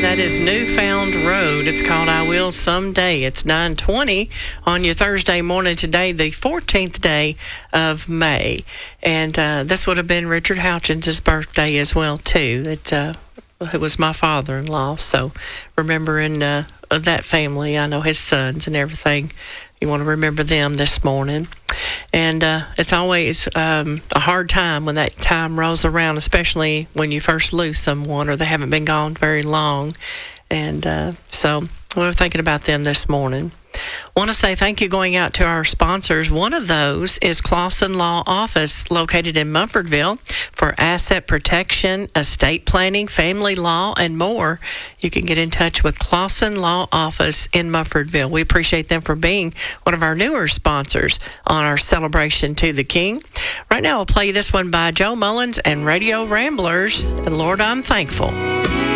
That is Newfound Road. It's called I Will Someday. It's 9:20 on your Thursday morning today, the 14th day of May. And this would have been Richard Houchins' birthday as well, too. It was my father-in-law. So remembering that family, I know his sons and everything. You want to remember them this morning. And it's always a hard time when that time rolls around, especially when you first lose someone or they haven't been gone very long. And so we're thinking about them this morning. Want to say thank you going out to our sponsors. One of those is Clausen Law Office, located in Mumfordville, for asset protection, estate planning, family law, and more. You can get in touch with Clausen Law Office in Mumfordville. We appreciate them for being one of our newer sponsors on our celebration to the King. Right now, I'll play you this one by Joe Mullins and Radio Ramblers, and Lord, I'm Thankful.